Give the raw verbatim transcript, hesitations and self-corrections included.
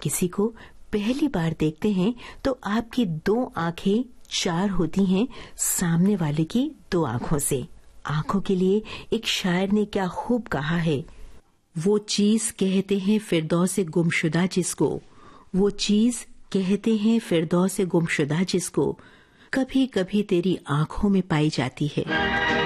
किसी को पहली बार देखते हैं तो आपकी दो आंखें चार होती हैं सामने वाले की दो आंखों से। आंखों के लिए एक शायर ने क्या खूब कहा है, वो चीज कहते हैं फिरदौस गुमशुदा जिसको, वो चीज कहते हैं फिरदौस गुमशुदा जिसको, कभी कभी तेरी आंखों में पाई जाती है।